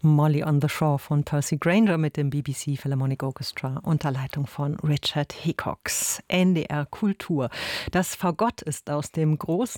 Molly on the Shore von Percy Grainger mit dem BBC Philharmonic Orchestra unter Leitung von Richard Hickox. NDR Kultur. Das Fagott ist aus dem großen